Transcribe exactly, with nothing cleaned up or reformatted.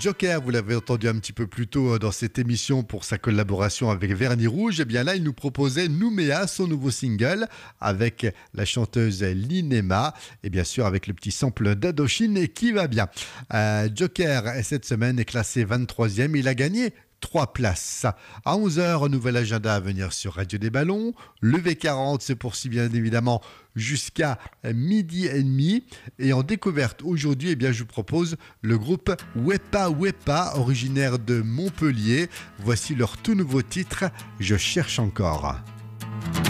Joker, vous l'avez entendu un petit peu plus tôt dans cette émission pour sa collaboration avec Vernis Rouge. Et bien là, il nous proposait Nouméa, son nouveau single, avec la chanteuse Linema et bien sûr avec le petit sample d'Indochine qui va bien. Euh, Joker, cette semaine, est classé vingt-troisième. Il a gagné trois places. À onze heures, nouvel agenda à venir sur Radio des Ballons. Le V quarante se poursuit bien évidemment jusqu'à midi et demi. Et en découverte aujourd'hui, eh bien, je vous propose le groupe Wepa Wepa, originaire de Montpellier. Voici leur tout nouveau titre, Je cherche encore.